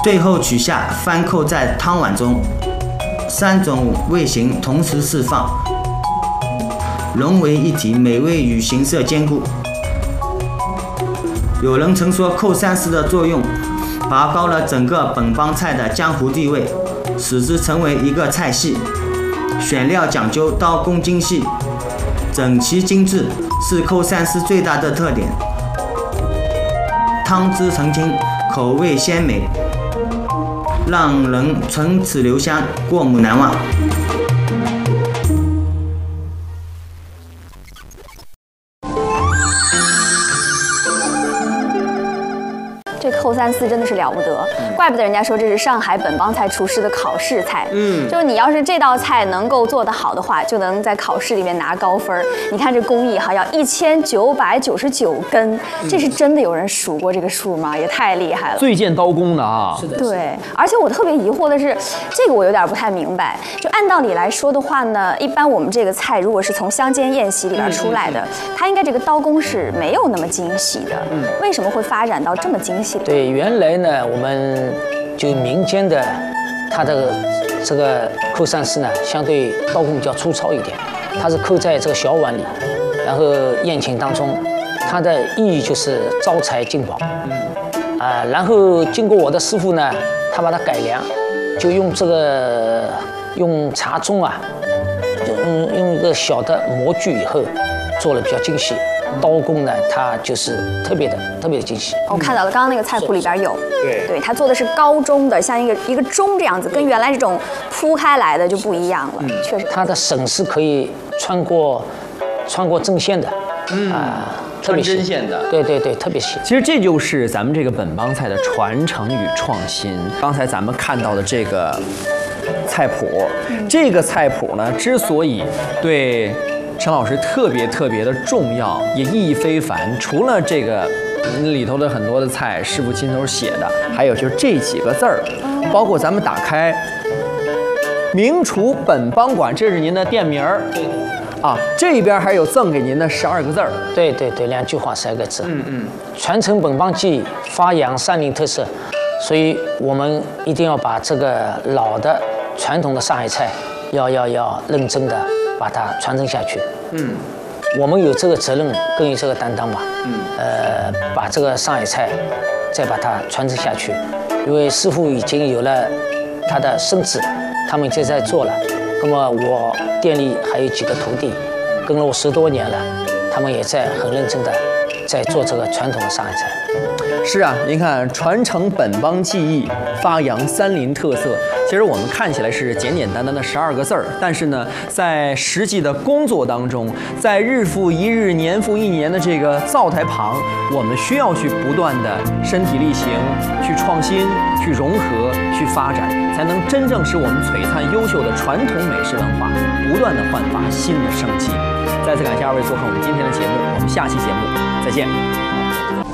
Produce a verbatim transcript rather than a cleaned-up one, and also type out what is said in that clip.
最后取下翻扣在汤碗中，三种味型同时释放，融为一体，美味与形色兼顾。有人曾说扣三丝的作用拔高了整个本帮菜的江湖地位，使之成为一个菜系。选料讲究，刀工精细，整齐精致，是扣三丝最大的特点。汤汁澄清，口味鲜美，让人唇齿留香，过目难忘。 这扣三丝真的是了不得，怪不得人家说这是上海本帮菜厨师的考试菜。嗯，就是你要是这道菜能够做得好的话，就能在考试里面拿高分。你看这工艺哈，要一千九百九十九根，这是真的有人数过这个数吗？也太厉害了， 最见刀工的啊！ 是的，对。而且我特别疑惑的是，这个我有点不太明白。就按道理来说的话呢，一般我们这个菜如果是从乡间宴席里边出来的，它应该这个刀工是没有那么精细的。嗯，为什么会发展到这么精细？ 对，原来呢，我们就民间的，它的这个扣三丝呢，相对刀工比较粗糙一点，它是扣在这个小碗里，然后宴请当中，它的意义就是招财进宝。嗯，啊，然后经过我的师傅呢，他把它改良，就用这个用茶盅啊，用用一个小的模具以后，做了比较精细。刀工呢，它就是特别的、特别的精细。 我看到了，刚刚那个菜谱里边有，对，对，它做的是高中的，像一个一个钟这样子，跟原来这种铺开来的就不一样了。嗯，确实， 它的绳是可以穿过穿过针线的，嗯啊，特别针线的， 对对对，特别细。 其实这就是咱们这个本帮菜的传承与创新。刚才咱们看到的这个菜谱，这个菜谱呢，之所以对陈老师特别特别的重要，也意义非凡。除了这个里头的很多的菜师傅亲手写的，还有就是这几个字儿，包括咱们打开“名厨本帮馆”，这是您的店名儿。对。啊，这边还有赠给您的十二个字儿。 对对对，两句话十二个字。嗯嗯。传承本帮技艺，发扬山林特色，所以我们一定要把这个老的传统的上海菜，要要要认真的把它传承下去。嗯，我们有这个责任，更有这个担当吧。嗯，呃，把这个上海菜再把它传承下去，因为师傅已经有了他的身子，他们已经在做了。那么我店里还有几个徒弟，跟了我十多年了，他们也在很认真的在做这个传统的上海菜。 是啊，您看，传承本帮技艺，发扬山林特色。其实我们看起来是简简单单的十二个字儿，但是呢，在实际的工作当中，在日复一日、年复一年的这个灶台旁，我们需要去不断的身体力行，去创新、去融合、去发展，才能真正使我们璀璨优秀的传统美食文化不断的焕发新的生机。再次感谢二位做客我们今天的节目，我们下期节目再见。